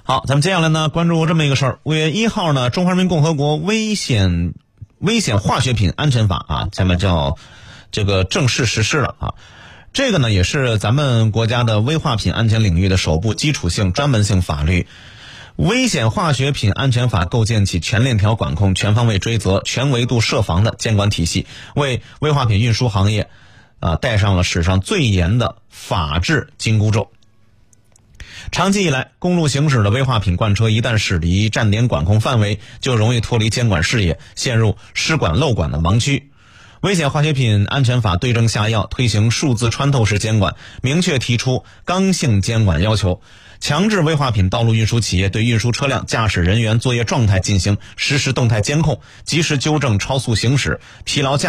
好，咱们接下来呢关注这么一个事儿。5月1号呢，中华人民共和国危险化学品安全法啊，咱们叫这个正式实施了啊。这个呢也是咱们国家的危化品安全领域的首部基础性专门性法律。危险化学品安全法构建起全链条管控、全方位追责、全维度设防的监管体系，为危化品运输行业戴上了史上最严的法治紧箍咒。长期以来，公路行驶的危化品罐车一旦驶离站点管控范围，就容易脱离监管视野，陷入失管漏管的盲区。危险化学品安全法对症下药，推行数字穿透式监管，明确提出刚性监管要求，强制危化品道路运输企业对运输车辆驾驶人员作业状态进行实时动态监控，及时纠正超速行驶、疲劳驾